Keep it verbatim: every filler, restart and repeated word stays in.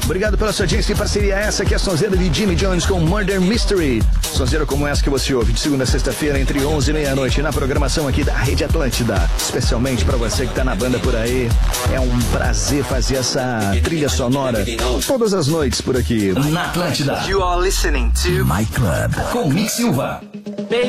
Obrigado pela sua audiência e parceria. Essa aqui é a sonzeira de Jimmy Jones com Murder Mystery. Sonzeira como essa que você ouve de segunda a sexta-feira entre onze e meia-noite na programação aqui da Rede Atlântida. Especialmente pra você que tá na banda por aí. É um prazer fazer essa trilha sonora todas as noites por aqui. Na Atlântida. You are listening to My Club com Mick Silva.